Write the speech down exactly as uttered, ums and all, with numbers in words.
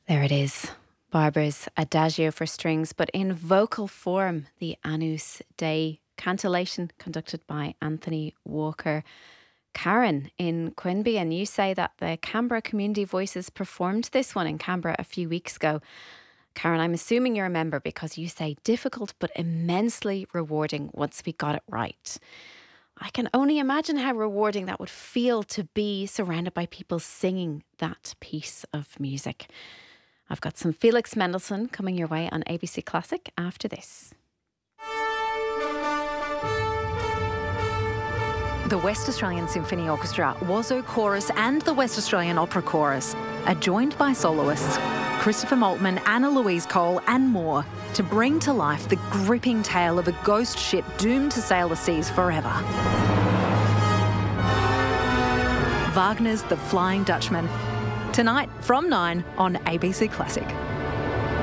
There it is, Barbara's Adagio for strings, but in vocal form, the Agnus Dei cantillation conducted by Anthony Walker. Karen in Quinby, and you say that the Canberra Community Voices performed this one in Canberra a few weeks ago. Karen, I'm assuming you're a member because you say difficult but immensely rewarding once we got it right. I can only imagine how rewarding that would feel to be surrounded by people singing that piece of music. I've got some Felix Mendelssohn coming your way on A B C Classic after this. The West Australian Symphony Orchestra, Wazoo Chorus and the West Australian Opera Chorus are joined by soloists Christopher Maltman, Anna Louise Cole and more to bring to life the gripping tale of a ghost ship doomed to sail the seas forever. Wagner's The Flying Dutchman. Tonight from nine on A B C Classic.